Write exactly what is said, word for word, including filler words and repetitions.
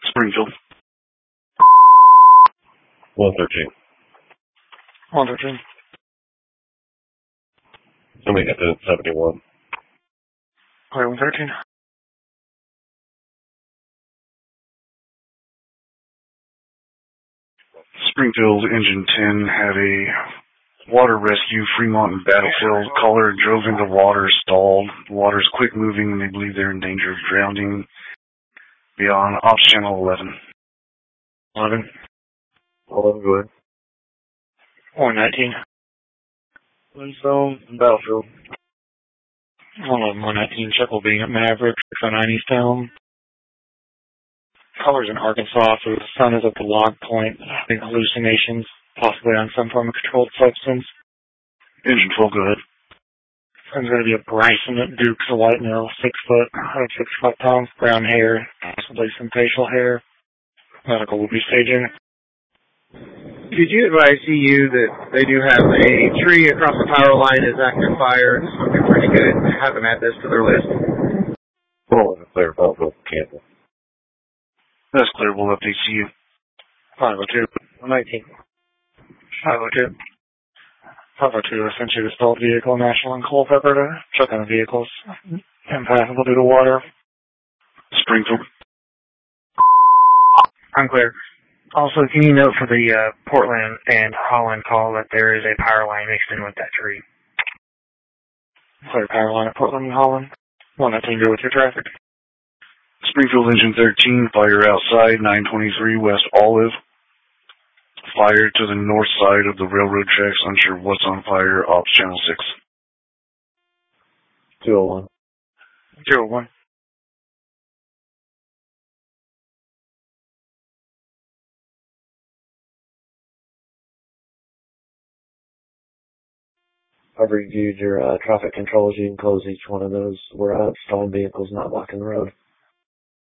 Springfield. one thirteen. one thirteen. Somebody got the seventy-one. Okay, one thirteen. Springfield Engine ten had a water rescue, Fremont and Battlefield. Caller drove into water, stalled. The water is quick moving and they believe they're in danger of drowning. Beyond Ops Channel eleven. eleven. eleven, go ahead. one nineteen. Flintstone and Battlefield. one eleven, one nineteen. Chuckle being at Maverick, six oh nine Eastbound. Colors in Arkansas, so the sun is at the log point, having hallucinations, possibly on some form of controlled substance. Engine twelve, go ahead. There's going to be a Bryson at Duke's, a white male, six foot, one hundred sixty-five pounds, brown hair, possibly some facial hair. Medical will be staging. Did you advise C U that they do have a tree across the power line is active fire? This would be pretty good to have them add this to their list. Well, clear Battlefield cancel. That's clear. We'll update C U. five oh two. one nineteen. five oh two. five oh two, essentially the stalled vehicle, National and Culpeper to check on the vehicles. Impassable due to water. Springfield. Unclear. Also, can you note for the uh, Portland and Holland call that there is a power line mixed in with that tree? Clear power line at Portland and Holland. one nineteen, go with your traffic. Springfield Engine thirteen, fire outside, nine twenty-three West Olive. Fire to the north side of the railroad tracks, unsure what's on fire, Ops Channel six. two oh one. two oh one. I've reviewed your uh, traffic controls. You can close each one of those. We're uh, stalling vehicles, not blocking the road.